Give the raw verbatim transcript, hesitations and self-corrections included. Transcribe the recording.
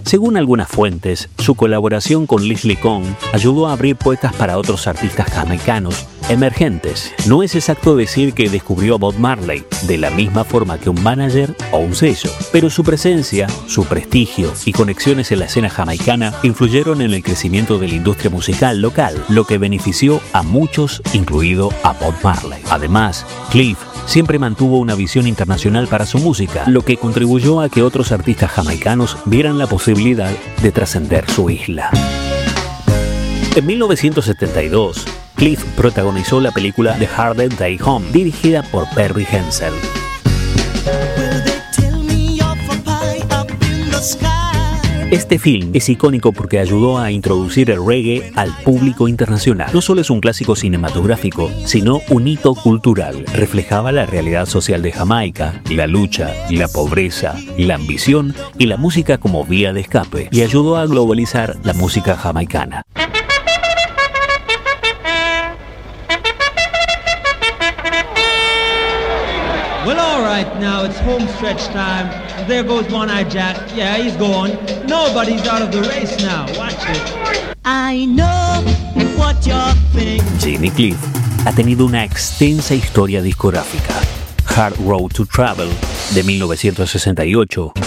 Según algunas fuentes, su colaboración con Leslie Kohn ayudó a abrir puertas para otros artistas jamaicanos emergentes. No es exacto decir que descubrió a Bob Marley de la misma forma que un manager o un sello, pero su presencia, su prestigio y conexiones en la escena jamaicana influyeron en el crecimiento de la industria musical local, lo que benefició a muchos, incluido a Bob Marley. Además, Cliff siempre mantuvo una visión internacional para su música, lo que contribuyó a que otros artistas jamaicanos vieran la posibilidad de trascender su isla. En mil novecientos setenta y dos, Cliff protagonizó la película The Hard Day Home, dirigida por Perry Hensel. Este film es icónico porque ayudó a introducir el reggae al público internacional. No solo es un clásico cinematográfico, sino un hito cultural. Reflejaba la realidad social de Jamaica, la lucha, la pobreza, la ambición y la música como vía de escape, y ayudó a globalizar la música jamaicana. Well, all right, now it's home stretch time. There goes One-Eye Jack. Yeah, he's gone. Nobody's out of the race now. Watch it. I know what you're thinking. Jimmy Cliff ha tenido una extensa historia discográfica. Hard Road to Travel, de mil novecientos sesenta y ocho,